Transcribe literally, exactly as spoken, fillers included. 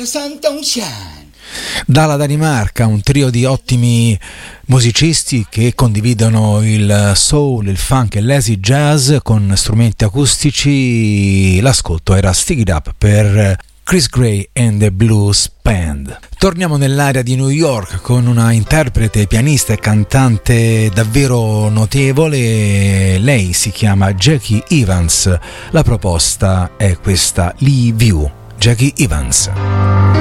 Dalla Danimarca, un trio di ottimi musicisti che condividono il soul, il funk e l'easy jazz con strumenti acustici. L'ascolto era Stick It Up per Chris Gray and the Blues Band. Torniamo nell'area di New York con una interprete, pianista e cantante davvero notevole. Lei si chiama Jackie Evans. La proposta è questa, Leave You, Jackie Evans.